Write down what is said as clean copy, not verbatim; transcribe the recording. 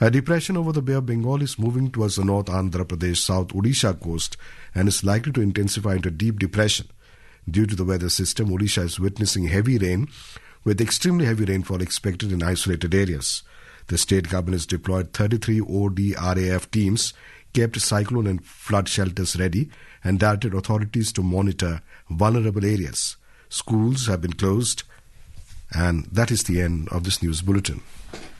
A depression over the Bay of Bengal is moving towards the North Andhra Pradesh, South Odisha coast and is likely to intensify into a deep depression. Due to the weather system, Odisha is witnessing heavy rain, with extremely heavy rainfall expected in isolated areas. The state government has deployed 33 ODRAF teams, kept cyclone and flood shelters ready, and directed authorities to monitor vulnerable areas. Schools have been closed, and that is the end of this news bulletin.